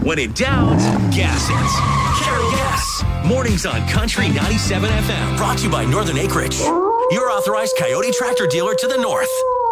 When in doubt, gas it. Carol Gas. Mornings on Country 97 FM. Brought to you by Northern Acreage, your authorized Coyote tractor dealer to the north.